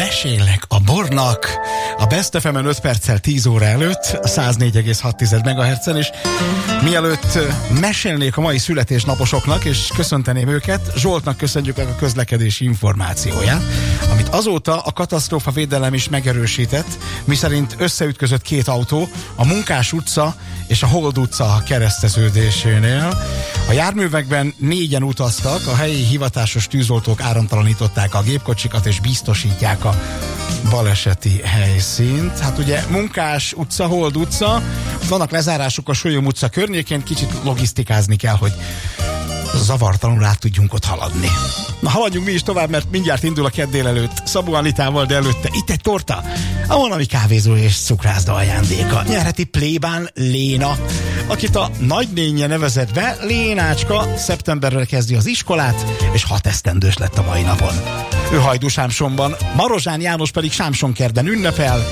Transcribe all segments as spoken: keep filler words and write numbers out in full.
Mesélek a bornak a Best ef emen öt perccel tíz óra előtt, a száz négy egész hat megahertzen, és mielőtt mesélnék a mai születésnaposoknak, és köszönteném őket, Zsoltnak köszönjük meg a közlekedési információját, amit azóta a katasztrófa védelem is megerősített, miszerint összeütközött két autó a Munkás utca és a Hold utca kereszteződésénél. A járművekben négyen utaztak, a helyi hivatásos tűzoltók áramtalanították a gépkocsikat és biztosítják a baleseti helyszínt. Hát ugye Munkás utca, Hold utca, vannak lezárások a Solyom utca környékén, kicsit logisztikázni kell, hogy zavartalanul át tudjunk ott haladni. Na, haladjunk mi is tovább, mert mindjárt indul a kedd délelőtt Szabó Anitával, de előtte itt egy torta, a valami kávézó és cukrászda ajándéka. Nyerheti plébán Léna, akit a nagynénye nevezett be. Lénácska szeptemberre kezdi az iskolát, és hat esztendős lett a mai napon. Ő Hajdú Sámsonban, Marozsán János pedig Sámsonkertben ünnepel.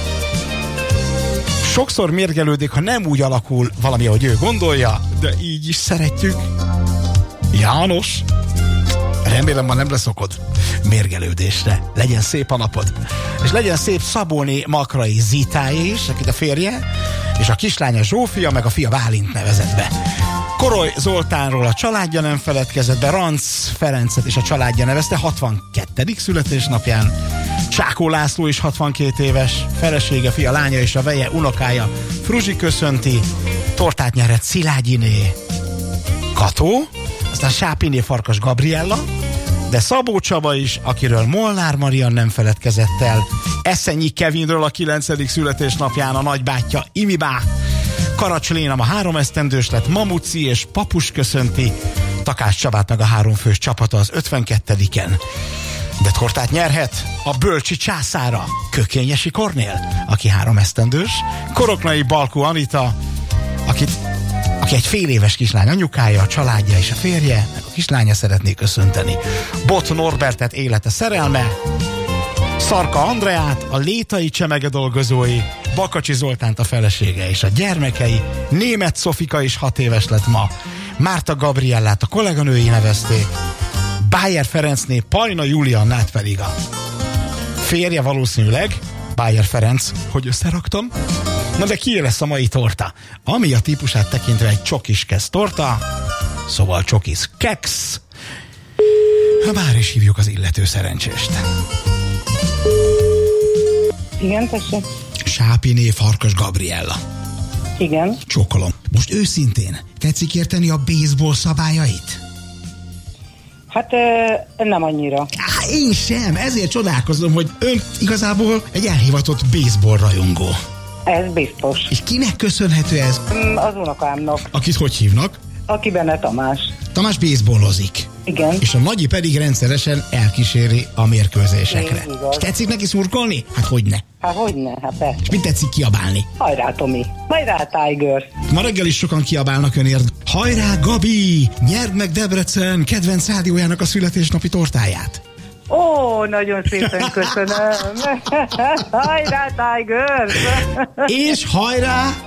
Sokszor mérgelődik, ha nem úgy alakul valami, ahogy ő gondolja, de így is szeretjük. János, remélem ma nem leszokod mérgelődésre. Legyen szép a napod. És legyen szép Szabóné Makrai Zitáé is, akit a férje, és a kislánya Zsófia, meg a fia Bálint nevezett be. Koroly Zoltánról a családja nem feledkezett be, Ranc Ferencet és a családja nevezte hatvankettedik születésnapján. Csákó László is hatvankét éves, felesége, fia, lánya és a veje, unokája Fruzsi köszönti, tortát nyerhet Szilágyiné Kató, aztán Sápiné Farkas Gabriella, de Szabó Csaba is, akiről Molnár Marian nem feledkezett el, Eszenyi Kevinről a kilencedik születésnapján a nagybátyja Imibá, Karacs Léna a három esztendős lett, Mamuci és Papus köszönti, Takács Csabát meg a háromfős csapata az ötvenkettediken. De tortát nyerhet a Bölcsi császára, Kökényesi Kornél, aki három esztendős, Koroknai Balkó Anita, akit aki egy fél éves kislány anyukája, a családja és a férje, meg a kislánya szeretné köszönteni. Bot Norbertet élete szerelme, Szarka Andreát, a Létai Csemege dolgozói, Bakacsi Zoltánt a felesége és a gyermekei, Németh Szofika is hat éves lett ma, Márta Gabriellát a kolléganői nevezték, Bájer Ferencné Pajna Juliannát pedig a férje valószínűleg, Bájer Ferenc, hogy összeraktam. Na de kié lesz a mai torta? Ami a típusát tekintve egy csokiskesz torta, szóval csokis keks. Ha bár is hívjuk az illető szerencsést. Igen, tessék. Sápiné Farkas Gabriella. Igen. Csókolom. Most őszintén, tetszik érteni a baseball szabályait? Hát nem annyira. Á, én sem, ezért csodálkozom, hogy ön igazából egy elhivatott baseball rajongó. Ez biztos. És kinek köszönhető ez? Az unokámnak. Akit hogy hívnak? Aki benne Tamás. Tamás baseballozik. Igen. És a nagyi pedig rendszeresen elkíséri a mérkőzésekre. Igaz. És tetszik neki szurkolni? Hát hogyne. Hát hogyne, hát persze. És mit tetszik kiabálni? Hajrá, Tomi. Hajrá, Tiger. Ma reggel is sokan kiabálnak önért. Hajrá, Gabi! Nyerd meg Debrecen kedvenc rádiójának a születésnapi tortáját. Ó, nagyon szépen köszönöm. Hajrá, Tiger. És hajrá,